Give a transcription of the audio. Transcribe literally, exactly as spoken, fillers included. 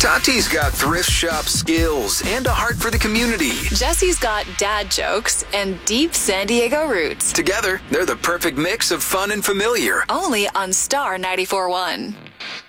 Tati's got thrift shop skills and a heart for the community. Jesse's got dad jokes and deep San Diego roots. Together, they're the perfect mix of fun and familiar. Only on Star ninety-four point one.